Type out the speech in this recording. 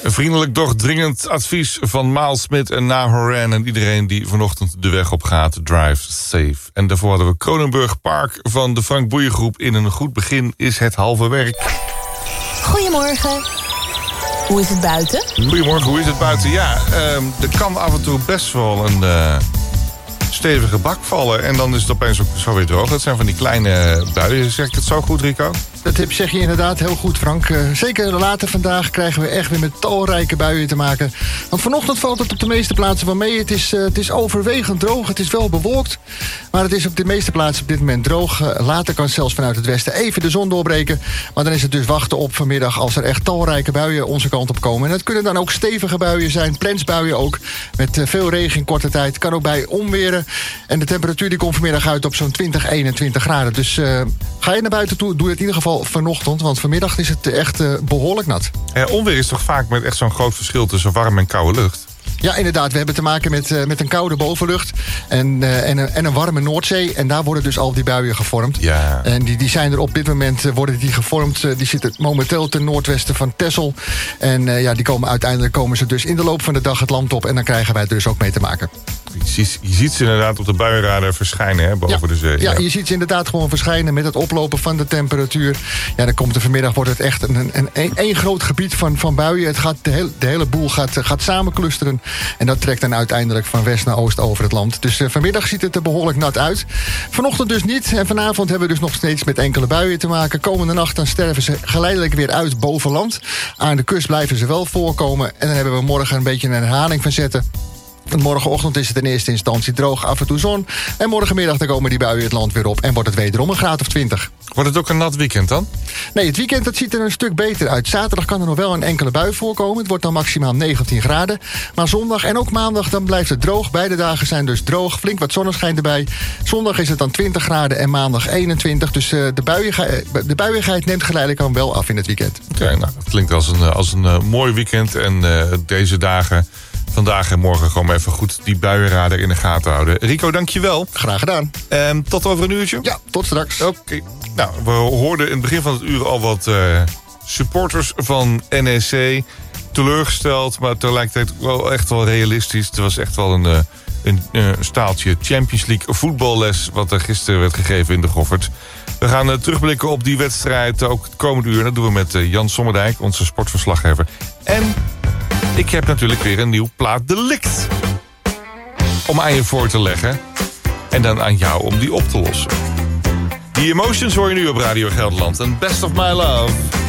Een vriendelijk doch dringend advies van Miles Smith en Nahoran en iedereen die vanochtend de weg op gaat. Drive safe. En daarvoor hadden we Kronenburg Park van de Frank Boeien Groep. In een goed begin is het halve werk. Goedemorgen. Hoe is het buiten? Goedemorgen, hoe is het buiten? Ja, er kan af en toe best wel een stevige bak vallen. En dan is het opeens ook zo weer droog. Dat zijn van die kleine buien. Zeg ik het zo goed, Rico? Dat zeg je inderdaad heel goed, Frank. Zeker later vandaag krijgen we echt weer met talrijke buien te maken. Want vanochtend valt het op de meeste plaatsen wel mee. Het is overwegend droog. Het is wel bewolkt. Maar het is op de meeste plaatsen op dit moment droog. Later kan zelfs vanuit het westen even de zon doorbreken. Maar dan is het dus wachten op vanmiddag als er echt talrijke buien onze kant op komen. En dat kunnen dan ook stevige buien zijn. Plensbuien ook. Met veel regen in korte tijd. Kan ook bij onweren. En de temperatuur die komt vanmiddag uit op zo'n 20, 21 graden. Dus ga je naar buiten toe, doe het in ieder geval vanochtend, want vanmiddag is het echt behoorlijk nat. Onweer is toch vaak met echt zo'n groot verschil tussen warm en koude lucht? Ja, inderdaad. We hebben te maken met een koude bovenlucht en een warme Noordzee. En daar worden dus al die buien gevormd. Ja. En die zijn er op dit moment worden die gevormd. Die zitten momenteel ten noordwesten van Texel. En uiteindelijk komen ze dus in de loop van de dag het land op. En dan krijgen wij er dus ook mee te maken. Je ziet ze inderdaad op de buienradar verschijnen, hè, boven de zee. Ja, je ziet ze inderdaad gewoon verschijnen met het oplopen van de temperatuur. Ja, dan komt er vanmiddag wordt het echt een groot gebied van buien. Het gaat de hele boel gaat samenclusteren. En dat trekt dan uiteindelijk van west naar oost over het land. Dus vanmiddag ziet het er behoorlijk nat uit. Vanochtend dus niet. En vanavond hebben we dus nog steeds met enkele buien te maken. Komende nacht dan sterven ze geleidelijk weer uit boven land. Aan de kust blijven ze wel voorkomen. En dan hebben we morgen een beetje een herhaling van zetten. Morgenochtend is het in eerste instantie droog, af en toe zon. En morgenmiddag dan komen die buien het land weer op. En wordt het wederom een graad of 20. Wordt het ook een nat weekend dan? Nee, het weekend dat ziet er een stuk beter uit. Zaterdag kan er nog wel een enkele bui voorkomen. Het wordt dan maximaal 19 graden. Maar zondag en ook maandag dan blijft het droog. Beide dagen zijn dus droog. Flink wat zonneschijn erbij. Zondag is het dan 20 graden en maandag 21. Dus de buiigheid neemt geleidelijk aan wel af in het weekend. Oké, nou, dat klinkt als een mooi weekend. En deze dagen, vandaag en morgen, gewoon even goed die buienradar in de gaten houden. Rico, dankjewel. Graag gedaan. Tot over een uurtje? Ja, tot straks. Oké. Nou, we hoorden in het begin van het uur al wat supporters van NEC teleurgesteld, maar tegelijkertijd wel echt wel realistisch. Het was echt wel een staaltje Champions League voetballes wat er gisteren werd gegeven in de Goffert. We gaan terugblikken op die wedstrijd ook het komende uur. Dat doen we met Jan Sommerdijk, onze sportverslaggever. En ik heb natuurlijk weer een nieuw plaatdelict om aan je voor te leggen. En dan aan jou om die op te lossen. Die Emotions hoor je nu op Radio Gelderland. En Best of My Love.